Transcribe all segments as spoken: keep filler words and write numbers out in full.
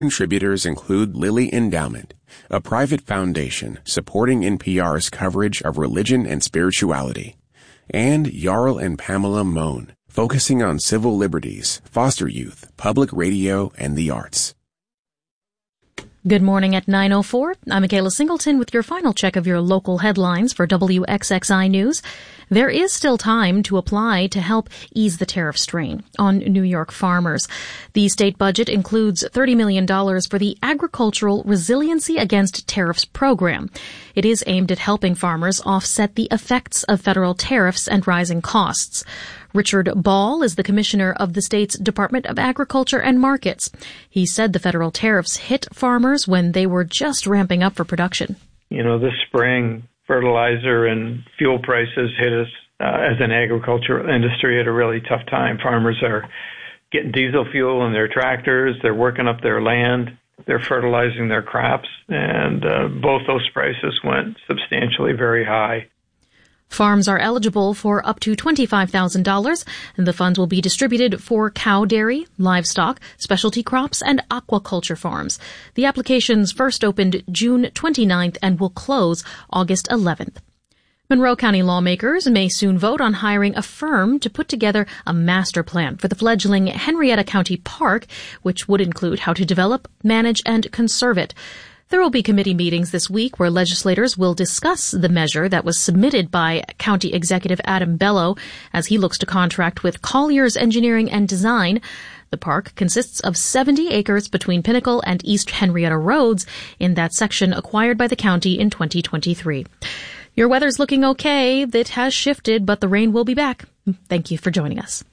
Contributors include Lilly Endowment, a private foundation supporting N P R's coverage of religion and spirituality, and Jarl and Pamela Mohn, focusing on civil liberties, foster youth, public radio, and the arts. Good morning at nine oh four. I'm Michaela Singleton with your final check of your local headlines for W X X I News. There is still time to apply to help ease the tariff strain on New York farmers. The state budget includes thirty million dollars for the Agricultural Resiliency Against Tariffs program. It is aimed at helping farmers offset the effects of federal tariffs and rising costs. Richard Ball is the commissioner of the state's Department of Agriculture and Markets. He said the federal tariffs hit farmers when they were just ramping up for production. You know, this spring, fertilizer and fuel prices hit us uh, as an agricultural industry at a really tough time. Farmers are getting diesel fuel in their tractors, they're working up their land, they're fertilizing their crops, and uh, both those prices went substantially very high. Farms are eligible for up to twenty-five thousand dollars, and the funds will be distributed for cow dairy, livestock, specialty crops, and aquaculture farms. The applications first opened June twenty-ninth and will close August eleventh. Monroe County lawmakers may soon vote on hiring a firm to put together a master plan for the fledgling Henrietta County Park, which would include how to develop, manage, and conserve it. There will be committee meetings this week where legislators will discuss the measure that was submitted by County Executive Adam Bello as he looks to contract with Colliers Engineering and Design. The park consists of seventy acres between Pinnacle and East Henrietta Roads in that section acquired by the county in twenty twenty-three. Your weather's looking okay. It has shifted, but the rain will be back. Thank you for joining us.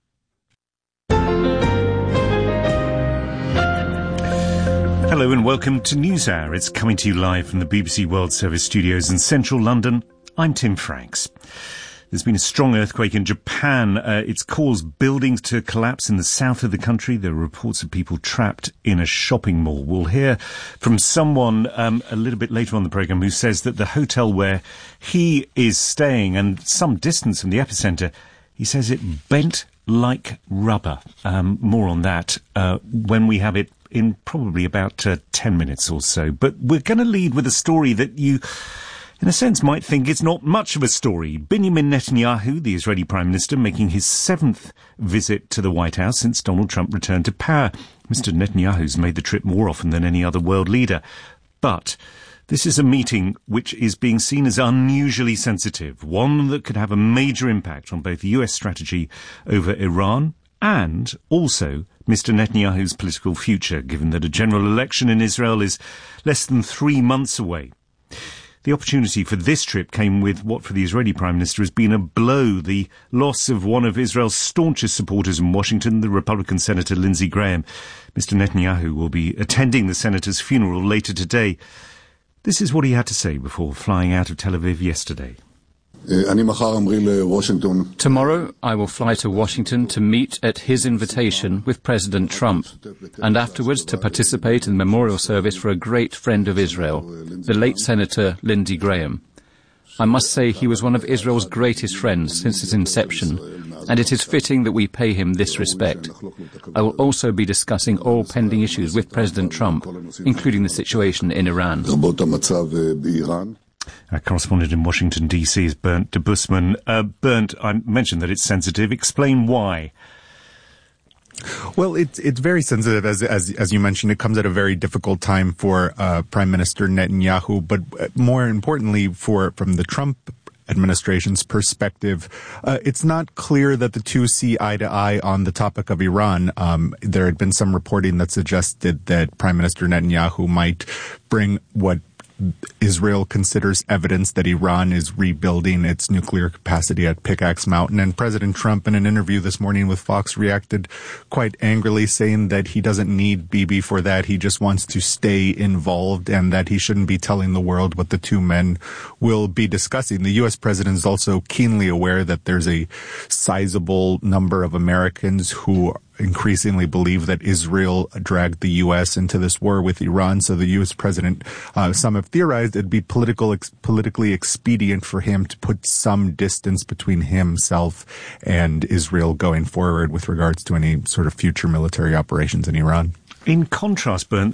Hello and welcome to NewsHour. It's coming to you live from the B B C World Service studios in central London. I'm Tim Franks. There's been a strong earthquake in Japan. Uh, it's caused buildings to collapse in the south of the country. There are reports of people trapped in a shopping mall. We'll hear from someone um, a little bit later on the programme who says that the hotel where he is staying and some distance from the epicenter, he says it bent like rubber. Um, more on that uh, when we have it in probably about uh, ten minutes or so. But we're going to lead with a story that you, in a sense, might think it's not much of a story. Benjamin Netanyahu, the Israeli Prime Minister, making his seventh visit to the White House since Donald Trump returned to power. Mister Netanyahu's made the trip more often than any other world leader. But this is a meeting which is being seen as unusually sensitive, one that could have a major impact on both U S strategy over Iran and also Mister Netanyahu's political future, given that a general election in Israel is less than three months away. The opportunity for this trip came with what for the Israeli Prime Minister has been a blow, the loss of one of Israel's staunchest supporters in Washington, the Republican Senator Lindsey Graham. Mister Netanyahu will be attending the senator's funeral later today. This is what he had to say before flying out of Tel Aviv yesterday. Tomorrow, I will fly to Washington to meet at his invitation with President Trump, and afterwards to participate in the memorial service for a great friend of Israel, the late Senator Lindsey Graham. I must say he was one of Israel's greatest friends since its inception, and it is fitting that we pay him this respect. I will also be discussing all pending issues with President Trump, including the situation in Iran. Our correspondent in Washington, D C is Bernd de Busman. Uh, Bernd, I mentioned that it's sensitive. Explain why. Well, it's it's very sensitive, as as as you mentioned. It comes at a very difficult time for uh, Prime Minister Netanyahu, but more importantly, for from the Trump administration's perspective, uh, it's not clear that the two see eye to eye on the topic of Iran. Um, there had been some reporting that suggested that Prime Minister Netanyahu might bring what Israel considers evidence that Iran is rebuilding its nuclear capacity at Pickaxe Mountain. And President Trump, in an interview this morning with Fox, reacted quite angrily, saying that he doesn't need Bibi for that. He just wants to stay involved and that he shouldn't be telling the world what the two men will be discussing. The U S president is also keenly aware that there's a sizable number of Americans who increasingly believe that Israel dragged the U S into this war with Iran. So the U S president, uh, some have theorized it'd be political, ex- politically expedient for him to put some distance between himself and Israel going forward with regards to any sort of future military operations in Iran. In contrast, Bernd,